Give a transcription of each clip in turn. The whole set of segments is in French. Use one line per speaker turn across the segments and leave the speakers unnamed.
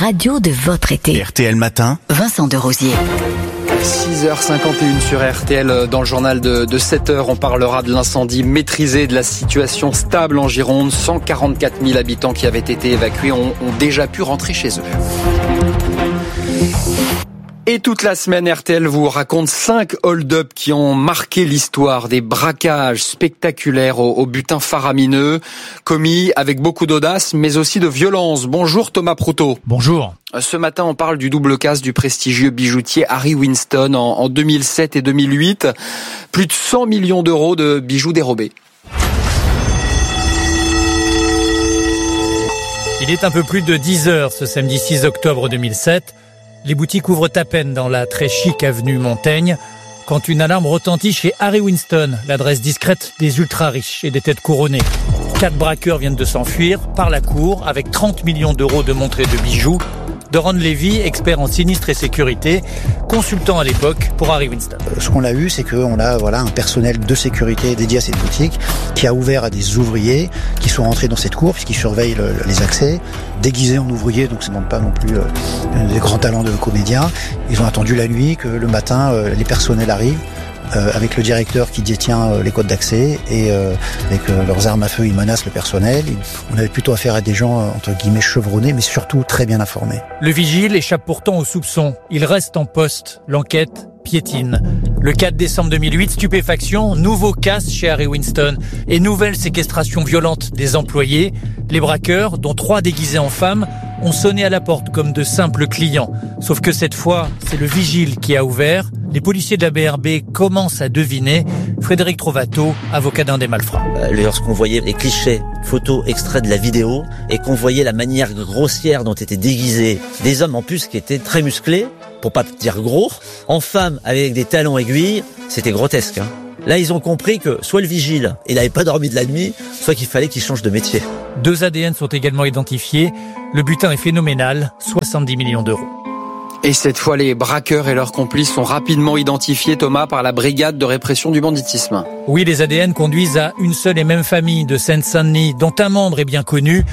radio de votre été.
RTL Matin,
Vincent Derosier.
6h51 sur RTL. Dans le journal de 7h, on parlera de l'incendie maîtrisé, de la situation stable en Gironde. 144 000 habitants qui avaient été évacués ont déjà pu rentrer chez eux. Et toute la semaine, RTL vous raconte 5 hold-up qui ont marqué l'histoire, des braquages spectaculaires au butin faramineux, commis avec beaucoup d'audace, mais aussi de violence. Bonjour Thomas Proutot.
Bonjour.
Ce matin, on parle du double casse du prestigieux bijoutier Harry Winston en 2007 et 2008. Plus de 100 millions d'euros de bijoux dérobés.
Il est un peu plus de 10 heures ce samedi 6 octobre 2007. Les boutiques ouvrent à peine dans la très chic avenue Montaigne quand une alarme retentit chez Harry Winston, l'adresse discrète des ultra-riches et des têtes couronnées. 4 braqueurs viennent de s'enfuir par la cour avec 30 millions d'euros de montres et de bijoux. Doron Levy, expert en sinistre et sécurité, consultant à l'époque pour Harry Winston.
Ce qu'on a eu, c'est qu'on a un personnel de sécurité dédié à cette boutique qui a ouvert à des ouvriers qui sont rentrés dans cette cour puisqu'ils surveillent les accès, déguisés en ouvriers, donc ce n'est pas non plus des grands talents de comédiens. Ils ont attendu la nuit que le matin, les personnels arrivent. Avec le directeur qui détient les codes d'accès et avec leurs armes à feu, ils menacent le personnel. On avait plutôt affaire à des gens, entre guillemets, chevronnés, mais surtout très bien informés.
Le vigile échappe pourtant aux soupçons. Il reste en poste. L'enquête piétine. Le 4 décembre 2008, stupéfaction, nouveau casse chez Harry Winston et nouvelle séquestration violente des employés. Les braqueurs, dont 3 déguisés en femmes, ont sonné à la porte comme de simples clients. Sauf que cette fois, c'est le vigile qui a ouvert. Les policiers de la BRB commencent à deviner. Frédéric Trovato, avocat d'un des malfrats.
Lorsqu'on voyait les clichés, photos extraits de la vidéo, et qu'on voyait la manière grossière dont étaient déguisés des hommes en plus qui étaient très musclés, pour pas dire gros, en femmes avec des talons aiguilles, c'était grotesque. Là, ils ont compris que soit le vigile, il n'avait pas dormi de la nuit, soit qu'il fallait qu'il change de métier.
2 ADN sont également identifiés. Le butin est phénoménal, 70 millions d'euros.
Et cette fois, les braqueurs et leurs complices sont rapidement identifiés, Thomas, par la brigade de répression du banditisme.
Oui, les ADN conduisent à une seule et même famille de Seine-Saint-Denis, dont un membre est bien connu,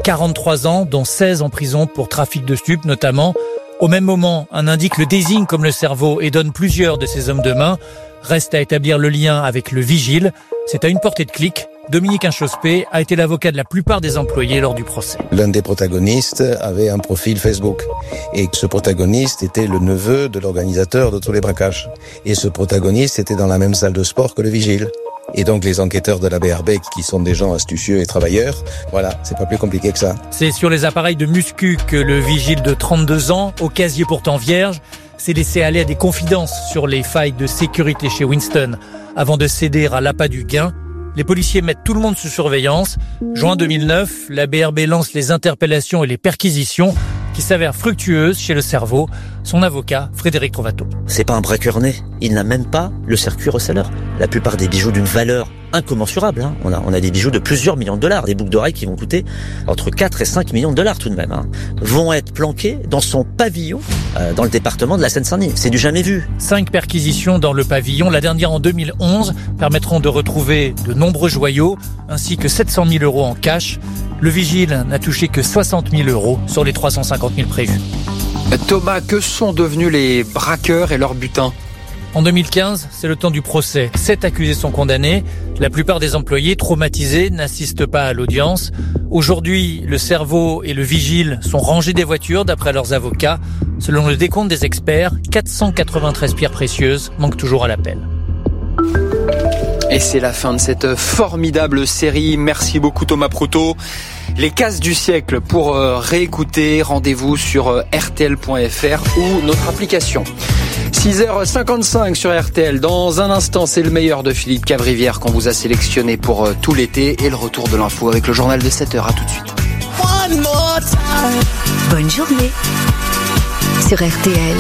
43 ans, dont 16 en prison pour trafic de stupes notamment. Au même moment, un indique le désigne comme le cerveau et donne plusieurs de ses hommes de main. Reste à établir le lien avec le vigile. C'est à une portée de clic. Dominique Inchospé a été l'avocat de la plupart des employés lors du procès.
L'un des protagonistes avait un profil Facebook. Et ce protagoniste était le neveu de l'organisateur de tous les braquages. Et ce protagoniste était dans la même salle de sport que le vigile. Et donc les enquêteurs de la BRB, qui sont des gens astucieux et travailleurs, voilà, c'est pas plus compliqué que ça.
C'est sur les appareils de muscu que le vigile de 32 ans, au casier pourtant vierge, s'est laissé aller à des confidences sur les failles de sécurité chez Winston. Avant de céder à l'appât du gain, les policiers mettent tout le monde sous surveillance. Juin 2009, la BRB lance les interpellations et les perquisitions qui s'avèrent fructueuses chez le cerveau. Son avocat, Frédéric Trovato.
C'est pas un braqueur né. Il n'a même pas le circuit receleur. La plupart des bijoux d'une valeur incommensurable. On a des bijoux de plusieurs millions de dollars, des boucles d'oreilles qui vont coûter entre 4 et 5 millions de dollars tout de même. Vont être planqués dans son pavillon dans le département de la Seine-Saint-Denis. C'est du jamais vu.
5 perquisitions dans le pavillon, la dernière en 2011, permettront de retrouver de nombreux joyaux ainsi que 700 000 euros en cash. Le vigile n'a touché que 60 000 euros sur les 350 000 prévus.
Thomas, que sont devenus les braqueurs et leurs butins ?
En 2015, c'est le temps du procès. 7 accusés sont condamnés. La plupart des employés traumatisés n'assistent pas à l'audience. Aujourd'hui, le cerveau et le vigile sont rangés des voitures d'après leurs avocats. Selon le décompte des experts, 493 pierres précieuses manquent toujours à l'appel.
Et c'est la fin de cette formidable série. Merci beaucoup Thomas Proutot. Les cases du siècle pour réécouter, rendez-vous sur rtl.fr ou notre application. 6h55 sur RTL. Dans un instant, c'est le meilleur de Philippe Cavrivière qu'on vous a sélectionné pour tout l'été et le retour de l'info avec le journal de 7h. À tout de suite.
Bonne journée sur RTL.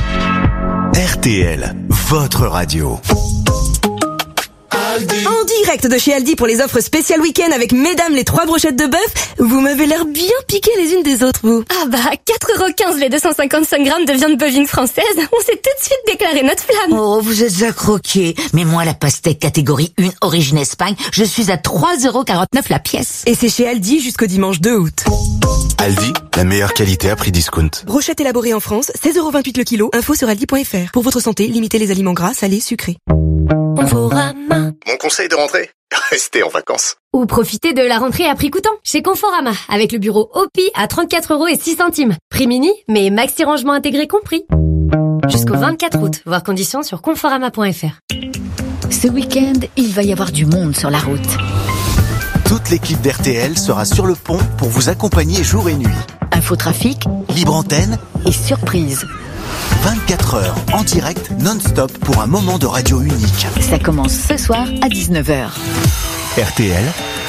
RTL, votre radio.
En direct
direct de chez Aldi pour les offres spéciales week-end avec mesdames les 3 brochettes de bœuf. Vous m'avez l'air bien piquées les unes des autres, vous.
Ah bah, 4,15€ les 255 grammes de viande bovine française. On s'est tout de suite déclaré notre flamme.
Oh, vous êtes à croquer. Mais moi, la pastèque catégorie 1 origine Espagne, je suis à 3,49€ la pièce.
Et c'est chez Aldi jusqu'au dimanche 2 août.
Aldi, la meilleure qualité à prix discount.
Brochette élaborée en France, 16,28€ le kilo. Info sur aldi.fr. Pour votre santé, limitez les aliments gras, salés, sucrés.
Conforama.
Mon conseil de rentrée, restez en vacances.
Ou profitez de la rentrée à prix coûtant chez Conforama avec le bureau OPI à 34,06€. Prix mini, mais maxi rangement intégré compris. Jusqu'au 24 août, voir conditions sur conforama.fr.
Ce week-end, il va y avoir du monde sur la route.
Toute l'équipe d'RTL sera sur le pont pour vous accompagner jour et nuit.
Infotrafic,
Libre antenne
et surprise.
24 heures en direct non-stop pour un moment de radio unique.
Ça commence ce soir à 19h.
RTL,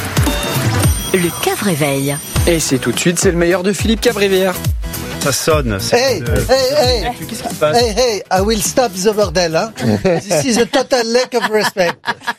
Le Cave-Réveil.
Et c'est tout de suite, c'est le meilleur de Philippe Cavrivière.
Ça sonne.
Hey,
Qu'est-ce qui se passe?
hey, I will stop the bordel, hein. This is a total lack of respect.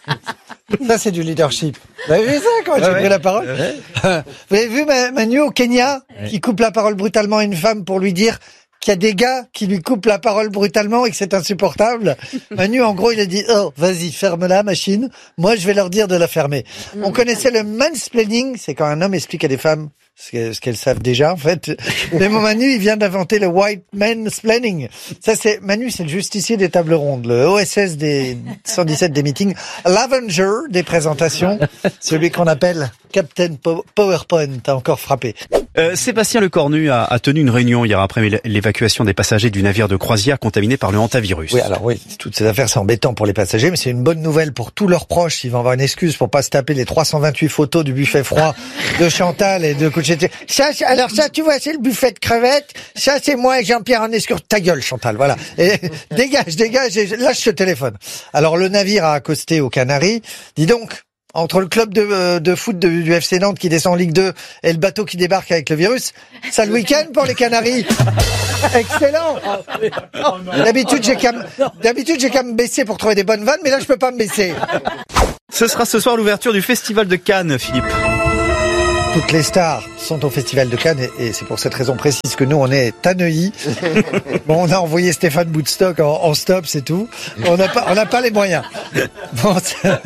Ça, c'est du leadership. Vous avez vu ça quand j'ai pris la parole? Vous avez vu Manu au Kenya, qui coupe la parole brutalement à une femme pour lui dire qu'il y a des gars qui lui coupent la parole brutalement et que c'est insupportable. Manu, en gros, il a dit, oh, vas-y, ferme-la, machine. Moi, je vais leur dire de la fermer. On connaissait le mansplaining, c'est quand un homme explique à des femmes ce qu'elles savent déjà, en fait. Mais mon Manu, il vient d'inventer le white mansplaining. Ça, Manu, c'est le justicier des tables rondes, le OSS des 117 des meetings, l'Avenger des présentations, celui qu'on appelle Captain PowerPoint, t'as encore frappé.
Sébastien Lecornu a tenu une réunion hier après l'évacuation des passagers du navire de croisière contaminé par le hantavirus.
Oui, alors oui, toutes ces affaires, c'est embêtant pour les passagers, mais c'est une bonne nouvelle pour tous leurs proches. Ils vont avoir une excuse pour pas se taper les 328 photos du buffet froid de Chantal et de Couchet. Ça, tu vois, c'est le buffet de crevettes. Ça, c'est moi et Jean-Pierre en escure. Ta gueule, Chantal, voilà. Et dégage, et lâche ce téléphone. Alors, le navire a accosté aux Canaries. Dis donc, entre le club de foot du FC Nantes qui descend en Ligue 2 et le bateau qui débarque avec le virus, ça le week-end pour les Canaries. Excellent. D'habitude, j'ai qu'à me baisser pour trouver des bonnes vannes, mais là, je peux pas me baisser.
Ce sera ce soir l'ouverture du Festival de Cannes, Philippe.
Toutes les stars sont au Festival de Cannes et c'est pour cette raison précise que nous, on est à Neuilly. Bon, on a envoyé Stéphane Woodstock en stop, c'est tout. On n'a pas les moyens. Bon,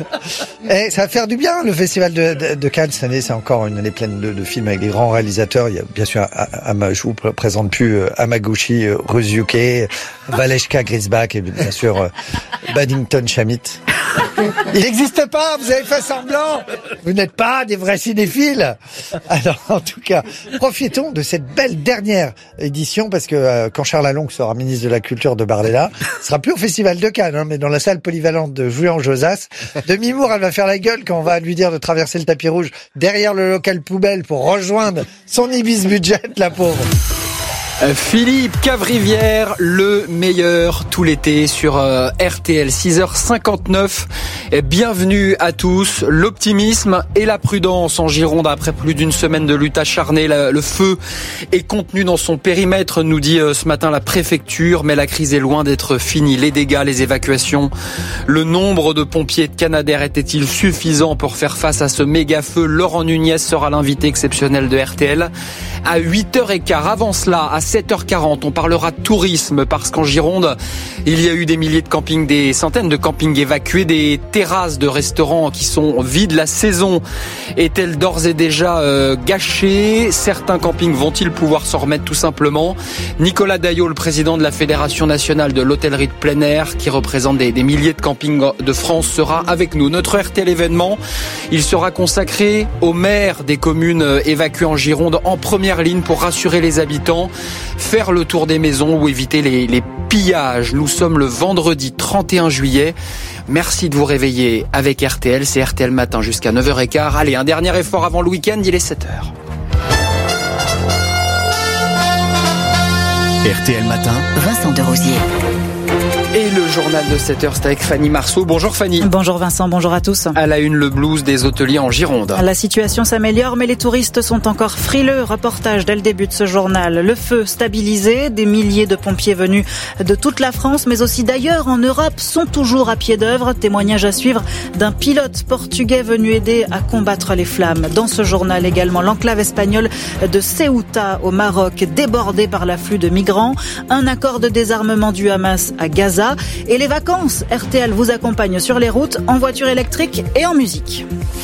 et ça va faire du bien, le Festival de Cannes cette année. C'est encore une année pleine de films avec des grands réalisateurs. Il y a bien sûr, je vous présente plus Hamaguchi, Ryusuke, Valeshka Grisbach et bien sûr Paddington Shamit. Il n'existe pas, vous avez fait semblant. Vous n'êtes pas des vrais cinéphiles. Alors, en tout cas, profitons de cette belle dernière édition parce que quand Charles Alongue sera ministre de la Culture de Bardella, ce sera plus au Festival de Cannes, hein, mais dans la salle polyvalente de Jouy-en-Josas. Demi-Moore, elle va faire la gueule quand on va lui dire de traverser le tapis rouge derrière le local poubelle pour rejoindre son Ibis Budget, la pauvre.
Philippe Cavrivière, le meilleur tout l'été sur RTL, 6h59. Bienvenue à tous. L'optimisme et la prudence en Gironde après plus d'une semaine de lutte acharnée. Le feu est contenu dans son périmètre, nous dit ce matin la préfecture, mais la crise est loin d'être finie. Les dégâts, les évacuations, le nombre de pompiers de Canadair était-il suffisant pour faire face à ce méga feu? Laurent Nunez sera l'invité exceptionnel de RTL à 8h15. Avant cela, à 7h40, on parlera tourisme parce qu'en Gironde, il y a eu des milliers de campings, des centaines de campings évacués, des terrasses de restaurants qui sont vides. La saison est-elle d'ores et déjà gâchée? Certains campings vont-ils pouvoir s'en remettre tout simplement? Nicolas Daillot, le président de la Fédération nationale de l'hôtellerie de plein air, qui représente des milliers de campings de France, sera avec nous. Notre RTL événement, il sera consacré aux maires des communes évacuées en Gironde en première ligne pour rassurer les habitants, faire le tour des maisons ou éviter les pillages. Nous sommes le vendredi 31 juillet. Merci de vous réveiller avec RTL. C'est RTL Matin jusqu'à 9h15. Allez, un dernier effort avant le week-end, il est 7h.
RTL Matin,
Vincent Desrosiers.
Et le journal de 7h, c'est avec Fanny Marceau. Bonjour Fanny.
Bonjour Vincent, bonjour à tous.
À la une, le blues des hôteliers en Gironde.
La situation s'améliore, mais les touristes sont encore frileux. Reportage dès le début de ce journal. Le feu stabilisé, des milliers de pompiers venus de toute la France, mais aussi d'ailleurs en Europe, sont toujours à pied d'œuvre. Témoignage à suivre d'un pilote portugais venu aider à combattre les flammes. Dans ce journal également, l'enclave espagnole de Ceuta au Maroc, débordée par l'afflux de migrants. Un accord de désarmement du Hamas à Gaza. Et les vacances, RTL vous accompagne sur les routes, en voiture électrique et en musique.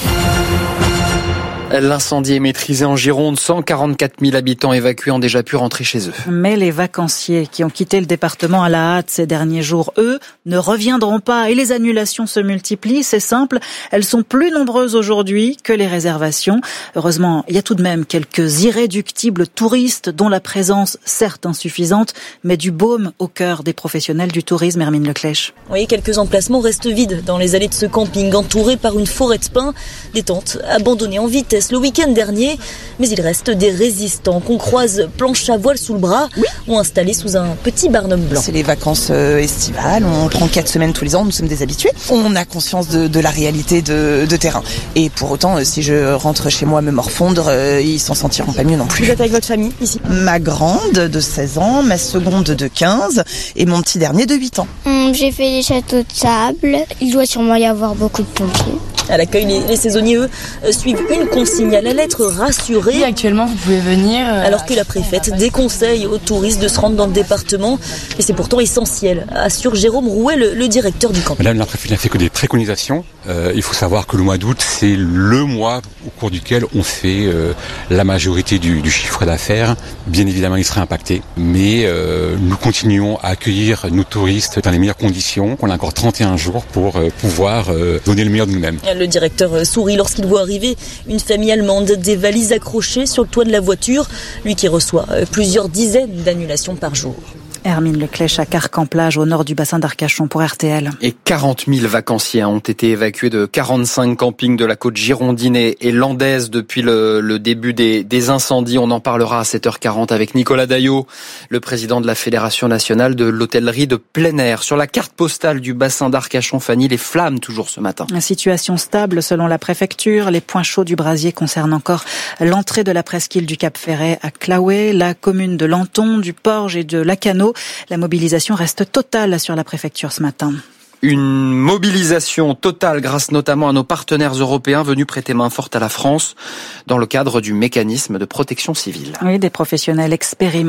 L'incendie est maîtrisé en Gironde. 144 000 habitants évacués ont déjà pu rentrer chez eux.
Mais les vacanciers qui ont quitté le département à la hâte ces derniers jours, eux, ne reviendront pas et les annulations se multiplient. C'est simple, elles sont plus nombreuses aujourd'hui que les réservations. Heureusement, il y a tout de même quelques irréductibles touristes dont la présence, certes insuffisante, met du baume au cœur des professionnels du tourisme. Hermine Leclèche.
Oui, quelques emplacements restent vides dans les allées de ce camping, entourés par une forêt de pins, des tentes abandonnées en vitesse le week-end dernier, mais il reste des résistants qu'on croise planche à voile sous le bras ou installés sous un petit barnum blanc.
C'est les vacances estivales, on prend 4 semaines tous les ans, nous sommes des habitués. On a conscience de la réalité de terrain. Et pour autant, si je rentre chez moi me morfondre, ils s'en sentiront pas mieux non plus.
Vous êtes avec votre famille ici?
Ma grande de 16 ans, ma seconde de 15 et mon petit dernier de 8 ans.
J'ai fait des châteaux de sable. Il doit sûrement y avoir beaucoup de pompiers.
À l'accueil, les saisonniers, eux, suivent une consigne à la lettre, rassurés.
Oui, actuellement, vous pouvez venir.
Alors que la préfète déconseille aux touristes de se rendre dans le département. Et c'est pourtant essentiel, assure Jérôme Rouet, le directeur du camping.
Madame la préfète n'a fait que des préconisations. Il faut savoir que le mois d'août, c'est le mois au cours duquel on fait la majorité du chiffre d'affaires. Bien évidemment, il sera impacté. Mais nous continuons à accueillir nos touristes dans les meilleures conditions. On a encore 31 jours pour pouvoir donner le meilleur de nous-mêmes.
Le directeur sourit lorsqu'il voit arriver une famille allemande, des valises accrochées sur le toit de la voiture, lui qui reçoit plusieurs dizaines d'annulations par jour.
Hermine Leclèche à Carcan-Plage, au nord du bassin d'Arcachon pour RTL.
Et 40 000 vacanciers ont été évacués de 45 campings de la côte girondine et landaise depuis le début des incendies. On en parlera à 7h40 avec Nicolas Daillot, le président de la Fédération nationale de l'hôtellerie de plein air. Sur la carte postale du bassin d'Arcachon, Fanny, les flammes toujours ce matin.
Une situation stable selon la préfecture. Les points chauds du brasier concernent encore l'entrée de la presqu'île du Cap-Ferret à Claouet, la commune de Lanton, du Porge et de Lacano. La mobilisation reste totale sur la préfecture ce matin.
Une mobilisation totale grâce notamment à nos partenaires européens venus prêter main forte à la France dans le cadre du mécanisme de protection civile.
Oui, des professionnels expérimentés